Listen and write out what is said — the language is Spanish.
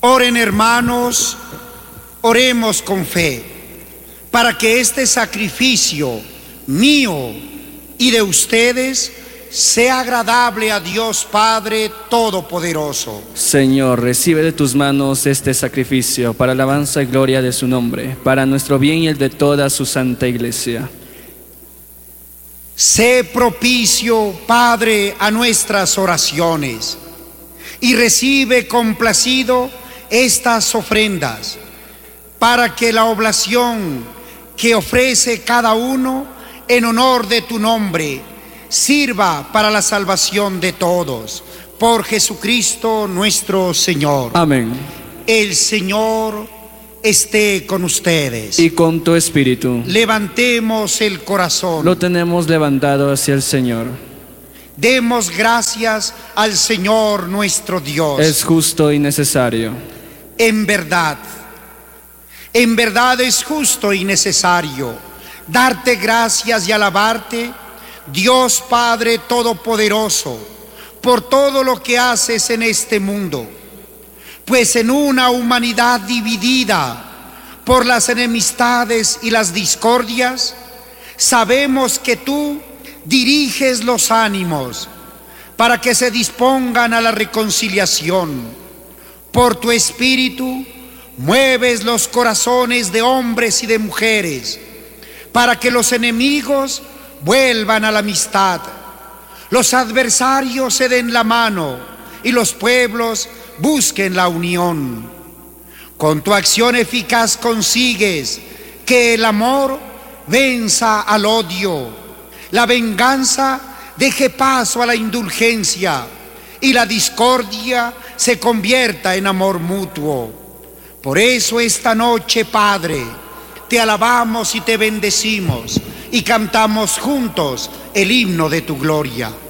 Oren, hermanos, oremos con fe, para que este sacrificio mío y de ustedes sea agradable a Dios Padre Todopoderoso. Señor, recibe de tus manos este sacrificio para alabanza y gloria de su nombre, para nuestro bien y el de toda su santa Iglesia. Sé propicio, Padre, a nuestras oraciones y recibe complacido estas ofrendas, para que la oblación que ofrece cada uno en honor de tu nombre sirva para la salvación de todos. Por Jesucristo nuestro Señor. Amén. El Señor esté con ustedes. Y con tu espíritu. Levantemos el corazón. Lo tenemos levantado hacia el Señor. Demos gracias al Señor nuestro Dios. Es justo y necesario. En verdad es justo y necesario darte gracias y alabarte, Dios Padre Todopoderoso, por todo lo que haces en este mundo, pues en una humanidad dividida por las enemistades y las discordias, sabemos que tú diriges los ánimos para que se dispongan a la reconciliación. Por tu espíritu mueves los corazones de hombres y de mujeres para que los enemigos vuelvan a la amistad, los adversarios se den la mano y los pueblos busquen la unión. Con tu acción eficaz consigues que el amor venza al odio, la venganza deje paso a la indulgencia y la discordia se convierta en amor mutuo. Por eso esta noche, Padre, te alabamos y te bendecimos y cantamos juntos el himno de tu gloria.